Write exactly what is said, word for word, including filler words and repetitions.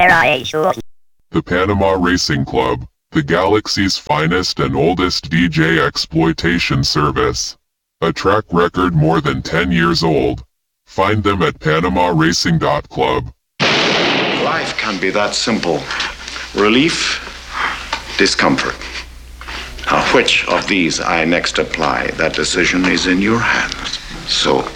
The Panama Racing Club, the galaxy's finest and oldest D J exploitation service. A track record more than ten years old. Find them at panama racing dot club. Life can be that simple. Relief, discomfort. Now, which of these I next apply, that decision is in your hands. So,